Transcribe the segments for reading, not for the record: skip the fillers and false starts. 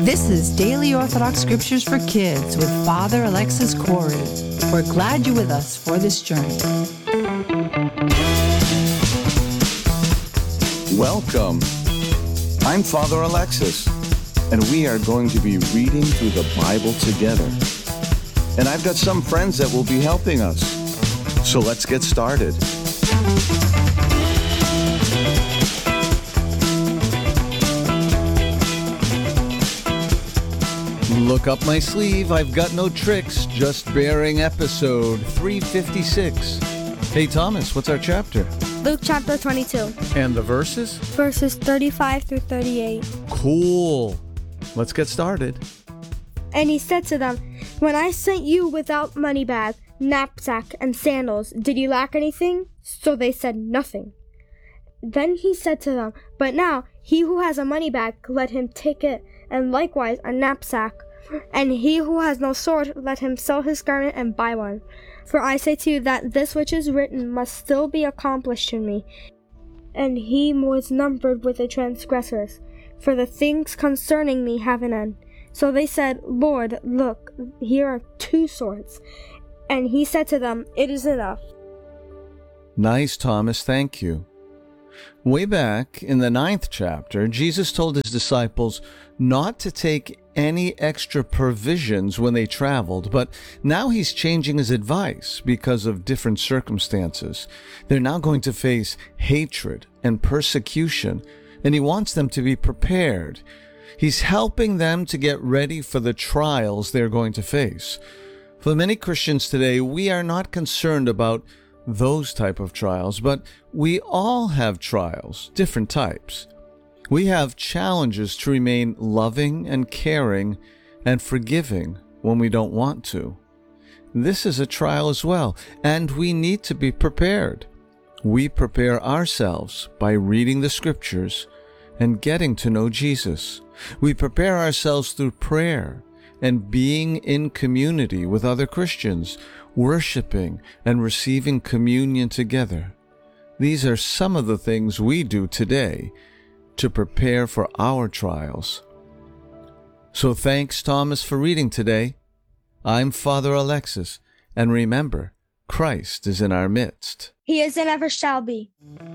This is Daily Orthodox Scriptures for Kids with Father Alexis Corey. We're glad you're with us for this journey. Welcome. I'm Father Alexis, and we are going to be reading through the Bible together. And I've got some friends that will be helping us. So let's get started. Look up my sleeve, I've got no tricks, just bearing episode 356. Hey Thomas, what's our chapter? Luke chapter 22, And the verses? verses 35 through 38. Cool. Let's get started. And he said to them, "When I sent you without money bag, knapsack, and sandals, did you lack anything?" So they said, "Nothing." Then he said to them, "But now he who has a money bag, let him take it, and likewise a knapsack. And he who has no sword, let him sell his garment and buy one. For I say to you that this which is written must still be accomplished in me." And he was numbered with the transgressors, for the things concerning me have an end. So they said, "Lord, look, here are 2 swords." And he said to them, "It is enough." Nice, Thomas, thank you. Way back in the 9th chapter, Jesus told his disciples not to take any extra provisions when they traveled, but now he's changing his advice because of different circumstances. They're now going to face hatred and persecution, and he wants them to be prepared. He's helping them to get ready for the trials they're going to face. For many Christians today, we are not concerned about those type of trials, but we all have trials, different types. We have challenges to remain loving and caring and forgiving when we don't want to. This is a trial as well, and we need to be prepared. We prepare ourselves by reading the scriptures and getting to know Jesus. We prepare ourselves through prayer and being in community with other Christians, worshiping and receiving communion together. These are some of the things we do today to prepare for our trials. So thanks, Thomas, for reading today. I'm Father Alexis, and remember, Christ is in our midst. He is and ever shall be.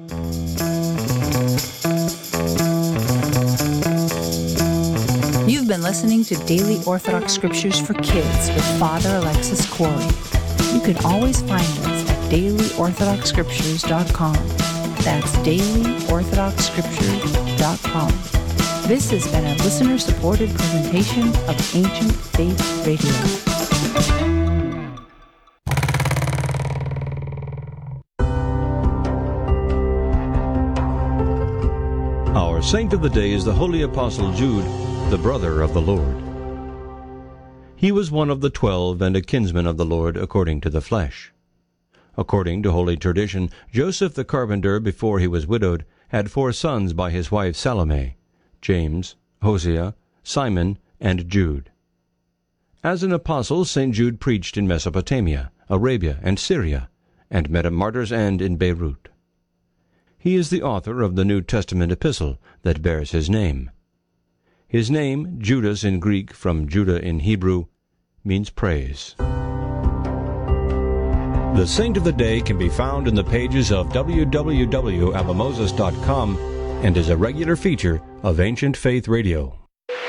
You've been listening to Daily Orthodox Scriptures for Kids with Father Alexis Corey. You can always find us at dailyorthodoxscriptures.com. That's dailyorthodoxscriptures.com. This has been a listener-supported presentation of Ancient Faith Radio. Our saint of the day is the Holy Apostle Jude, the brother of the Lord. He was one of the 12 and a kinsman of the Lord according to the flesh. According to holy tradition, Joseph the carpenter, before he was widowed, had 4 sons by his wife Salome: James, Hosea, Simon, and Jude. As an apostle, St. Jude preached in Mesopotamia, Arabia, and Syria, and met a martyr's end in Beirut. He is the author of the New Testament epistle that bears his name. His name, Judas in Greek, from Judah in Hebrew, means praise. The Saint of the Day can be found in the pages of www.abamoses.com and is a regular feature of Ancient Faith Radio.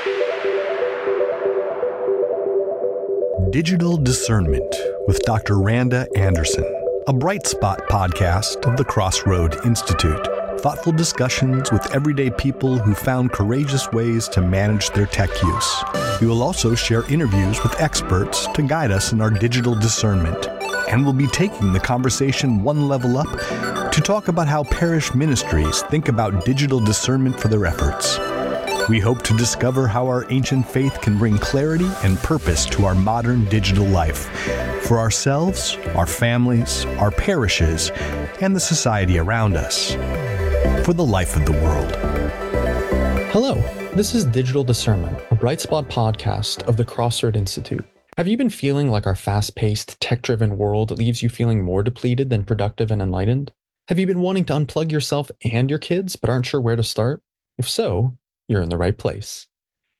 Digital Discernment with Dr. Randa Anderson, a Bright Spot podcast of the Crossroad Institute. Thoughtful discussions with everyday people who found courageous ways to manage their tech use. We will also share interviews with experts to guide us in our digital discernment. And we'll be taking the conversation one level up to talk about how parish ministries think about digital discernment for their efforts. We hope to discover how our ancient faith can bring clarity and purpose to our modern digital life, for ourselves, our families, our parishes, and the society around us, for the life of the world. Hello, this is Digital Discernment, a Bright Spot podcast of the Crossroad Institute. Have you been feeling like our fast-paced, tech-driven world leaves you feeling more depleted than productive and enlightened? Have you been wanting to unplug yourself and your kids but aren't sure where to start? If so, you're in the right place.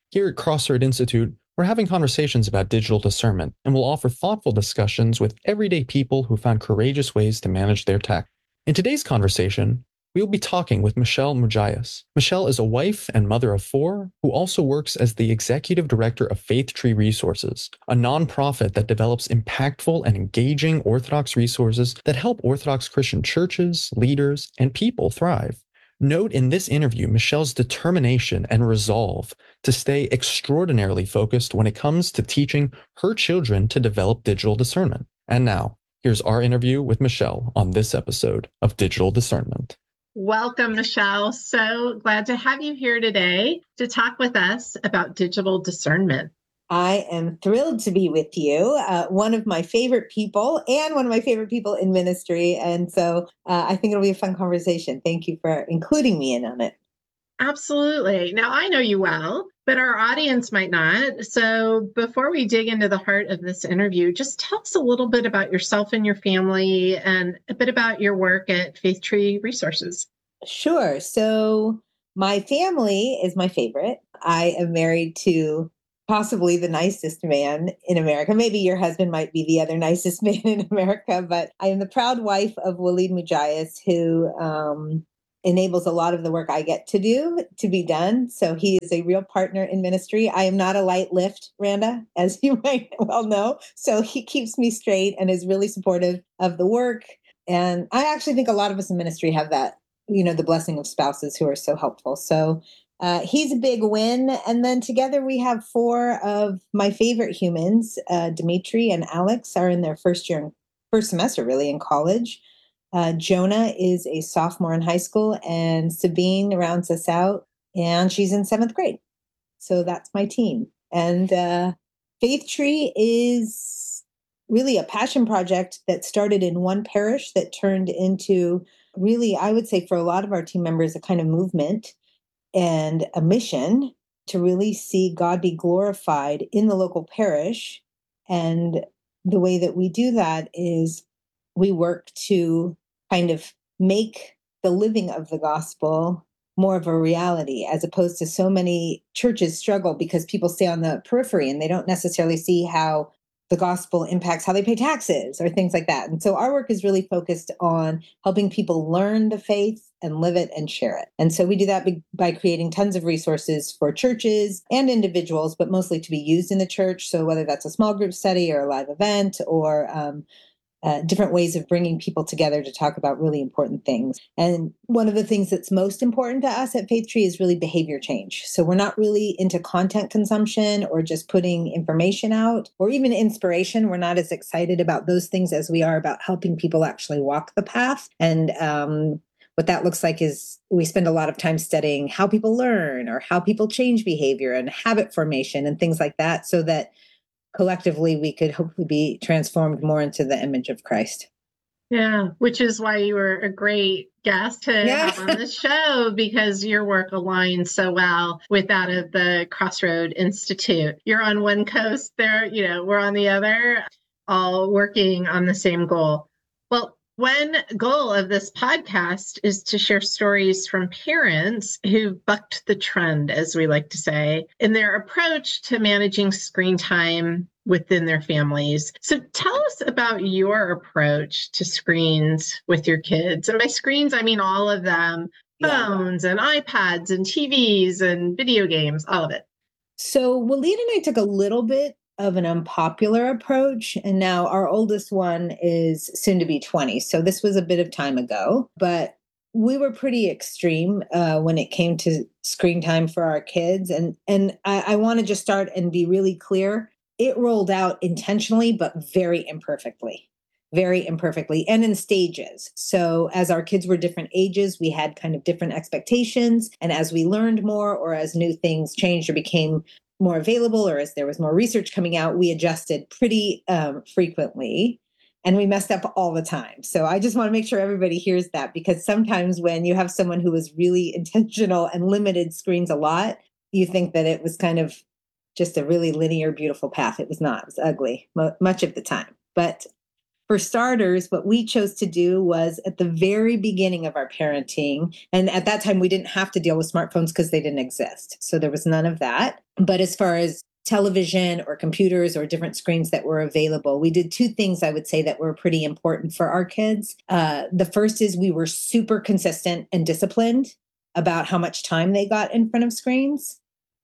Here at Crossroad Institute, we're having conversations about digital discernment, and we'll offer thoughtful discussions with everyday people who found courageous ways to manage their tech. In today's conversation, we'll be talking with Michelle Mujayas. Michelle is a wife and mother of 4 who also works as the executive director of Faith Tree Resources, a nonprofit that develops impactful and engaging Orthodox resources that help Orthodox Christian churches, leaders, and people thrive. Note in this interview Michelle's determination and resolve to stay extraordinarily focused when it comes to teaching her children to develop digital discernment. And now, here's our interview with Michelle on this episode of Digital Discernment. Welcome, Michelle. So glad to have you here today to talk with us about digital discernment. I am thrilled to be with you, one of my favorite people and one of my favorite people in ministry. And so I think it'll be a fun conversation. Thank you for including me in on it. Absolutely. Now, I know you well, but our audience might not. So before we dig into the heart of this interview, just tell us a little bit about yourself and your family and a bit about your work at Faith Tree Resources. Sure. So my family is my favorite. I am married to possibly the nicest man in America. Maybe your husband might be the other nicest man in America, but I am the proud wife of Walid Mujayas, who enables a lot of the work I get to do to be done. So he is a real partner in ministry. I am not a light lift, Randa, as you might well know. So he keeps me straight and is really supportive of the work. And I actually think a lot of us in ministry have that, the blessing of spouses who are so helpful. So he's a big win. And then together we have 4 of my favorite humans. Dimitri and Alex are in their first semester really in college. Jonah is a sophomore in high school, and Sabine rounds us out, and she's in 7th grade. So that's my team. And Faith Tree is really a passion project that started in one parish that turned into really, I would say for a lot of our team members, a kind of movement and a mission to really see God be glorified in the local parish. And the way that we do that is we work to kind of make the living of the gospel more of a reality, as opposed to so many churches struggle because people stay on the periphery and they don't necessarily see how the gospel impacts how they pay taxes or things like that. And so our work is really focused on helping people learn the faith and live it and share it. And so we do that by creating tons of resources for churches and individuals, but mostly to be used in the church. So whether that's a small group study or a live event or different ways of bringing people together to talk about really important things. And one of the things that's most important to us at Faith Tree is really behavior change. So we're not really into content consumption or just putting information out or even inspiration. We're not as excited about those things as we are about helping people actually walk the path. And what that looks like is we spend a lot of time studying how people learn or how people change behavior and habit formation and things like that, so that collectively we could hopefully be transformed more into the image of Christ. Yeah, which is why you were a great guest to have on the show, because your work aligns so well with that of the Crossroad Institute. You're on one coast there, we're on the other, all working on the same goal. Well, one goal of this podcast is to share stories from parents who bucked the trend, as we like to say, in their approach to managing screen time within their families. So tell us about your approach to screens with your kids. And by screens, I mean all of them, phones and iPads and TVs and video games, all of it. So Walid and I took a little bit of an unpopular approach. And now our oldest one is soon to be 20. So this was a bit of time ago, but we were pretty extreme when it came to screen time for our kids. And I want to just start and be really clear. It rolled out intentionally, but very imperfectly and in stages. So as our kids were different ages, we had kind of different expectations. And as we learned more, or as new things changed or became more available, or as there was more research coming out, we adjusted pretty frequently, and we messed up all the time. So I just want to make sure everybody hears that, because sometimes when you have someone who was really intentional and limited screens a lot, you think that it was kind of just a really linear, beautiful path. It was not. It was ugly much of the time. But For starters, what we chose to do was at the very beginning of our parenting, and at that time we didn't have to deal with smartphones because they didn't exist. So there was none of that. But as far as television or computers or different screens that were available, we did two things I would say that were pretty important for our kids. The first is we were super consistent and disciplined about how much time they got in front of screens.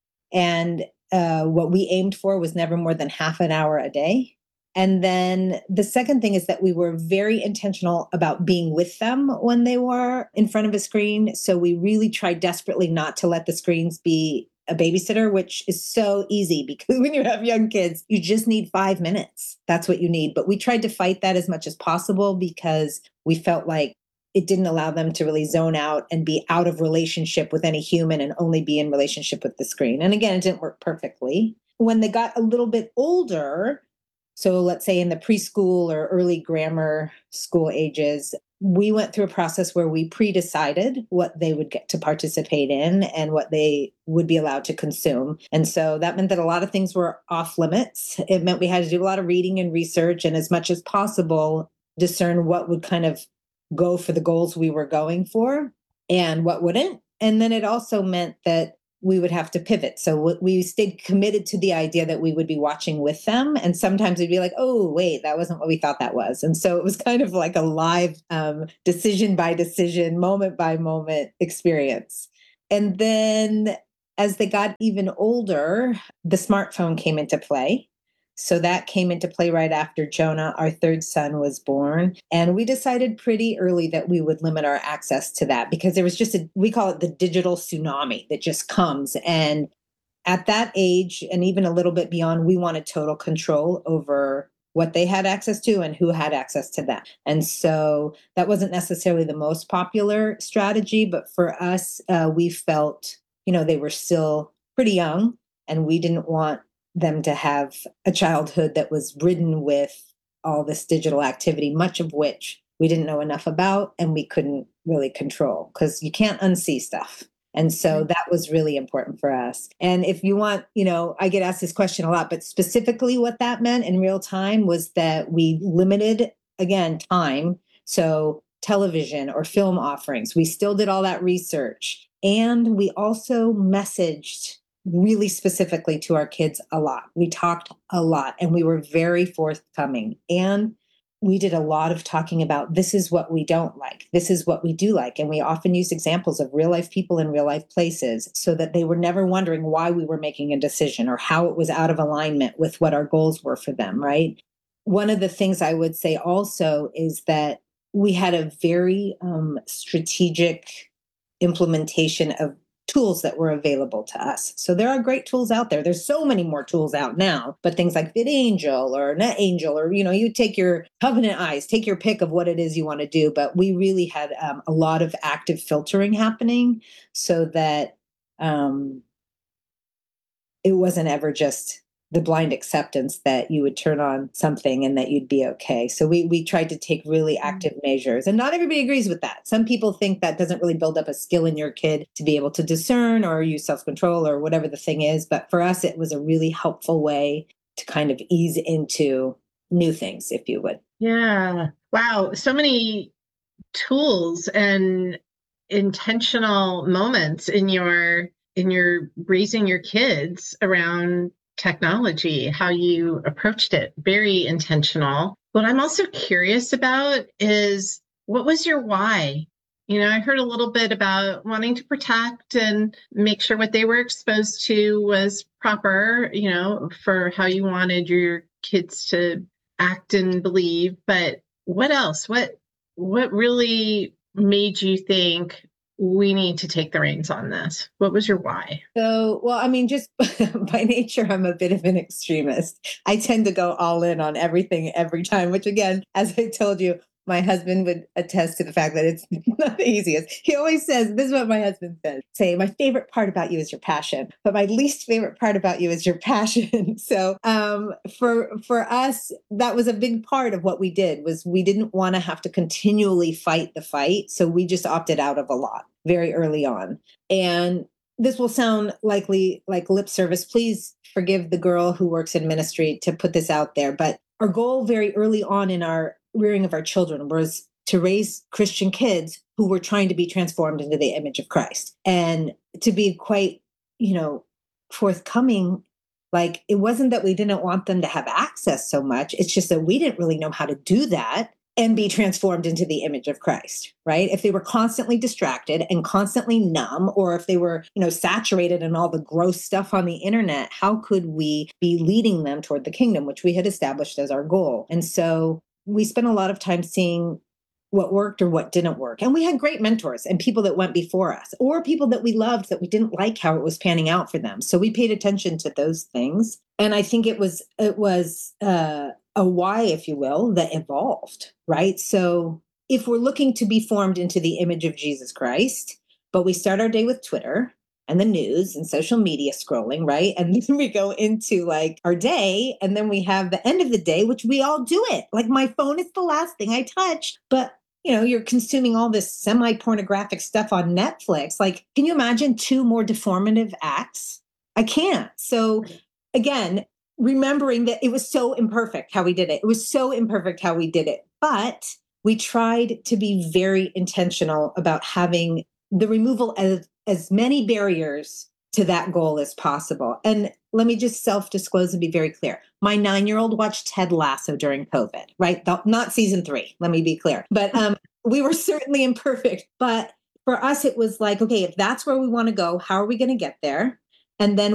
And what we aimed for was never more than half an hour a day. And then the second thing is that we were very intentional about being with them when they were in front of a screen. So we really tried desperately not to let the screens be a babysitter, which is so easy because when you have young kids, you just need 5 minutes. That's what you need. But we tried to fight that as much as possible because we felt like it didn't allow them to really zone out and be out of relationship with any human and only be in relationship with the screen. And again, it didn't work perfectly. When they got a little bit older, so let's say in the preschool or early grammar school ages, we went through a process where we pre-decided what they would get to participate in and what they would be allowed to consume. And so that meant that a lot of things were off limits. It meant we had to do a lot of reading and research and as much as possible discern what would kind of go for the goals we were going for and what wouldn't. And then it also meant that we would have to pivot. So we stayed committed to the idea that we would be watching with them. And sometimes we'd be like, oh, wait, that wasn't what we thought that was. And so it was kind of like a live decision by decision, moment by moment experience. And then as they got even older, the smartphone came into play. So that came into play right after Jonah, our third son, was born. And we decided pretty early that we would limit our access to that because there was just we call it the digital tsunami that just comes. And at that age, and even a little bit beyond, we wanted total control over what they had access to and who had access to that. And so that wasn't necessarily the most popular strategy, but for us, we felt, they were still pretty young and we didn't want them to have a childhood that was ridden with all this digital activity, much of which we didn't know enough about and we couldn't really control because you can't unsee stuff. And so that was really important for us. And if you want, I get asked this question a lot, but specifically what that meant in real time was that we limited, again, time. So television or film offerings, we still did all that research. And we also messaged really specifically to our kids a lot. We talked a lot and we were very forthcoming. And we did a lot of talking about this is what we don't like. This is what we do like. And we often used examples of real life people in real life places so that they were never wondering why we were making a decision or how it was out of alignment with what our goals were for them, right? One of the things I would say also is that we had a very strategic implementation of tools that were available to us. So there are great tools out there. There's so many more tools out now, but things like VidAngel or NetAngel, or, you take your Covenant Eyes, take your pick of what it is you want to do. But we really had a lot of active filtering happening so that it wasn't ever just the blind acceptance that you would turn on something and that you'd be okay. So we tried to take really active measures, and not everybody agrees with that. Some people think that doesn't really build up a skill in your kid to be able to discern or use self-control or whatever the thing is. But for us, it was a really helpful way to kind of ease into new things, if you would. Yeah. Wow. So many tools and intentional moments in your raising your kids around technology, how you approached it. Very intentional. What I'm also curious about is, what was your why? I heard a little bit about wanting to protect and make sure what they were exposed to was proper, for how you wanted your kids to act and believe. But what else? What really made you think we need to take the reins on this? What was your why? So, just by nature, I'm a bit of an extremist. I tend to go all in on everything every time, which again, as I told you, my husband would attest to the fact that it's not the easiest. He always says, this is what my husband says, say, my favorite part about you is your passion, but my least favorite part about you is your passion. So for us, that was a big part of what we did, was we didn't want to have to continually fight the fight. So we just opted out of a lot very early on. And this will sound likely like lip service. Please forgive the girl who works in ministry to put this out there. But our goal very early on in our rearing of our children was to raise Christian kids who were trying to be transformed into the image of Christ. And to be quite, forthcoming, like it wasn't that we didn't want them to have access so much. It's just that we didn't really know how to do that and be transformed into the image of Christ, right? If they were constantly distracted and constantly numb, or if they were, saturated in all the gross stuff on the internet, how could we be leading them toward the kingdom, which we had established as our goal? And so we spent a lot of time seeing what worked or what didn't work. And we had great mentors and people that went before us, or people that we loved that we didn't like how it was panning out for them. So we paid attention to those things. And I think it was a why, if you will, that evolved, right? So if we're looking to be formed into the image of Jesus Christ, but we start our day with Twitter and the news and social media scrolling, right? And then we go into like our day, and then we have the end of the day, which we all do it. Like my phone is the last thing I touch, but you're consuming all this semi-pornographic stuff on Netflix. Like, can you imagine 2 more deformative acts? I can't. So again, remembering that it was so imperfect how we did it. It was so imperfect how we did it. But we tried to be very intentional about having the removal of as many barriers to that goal as possible. And let me just self-disclose and be very clear. My 9-year-old watched Ted Lasso during COVID, right? Not season 3, let me be clear. But we were certainly imperfect. But for us, it was like, okay, if that's where we want to go, how are we going to get there? And then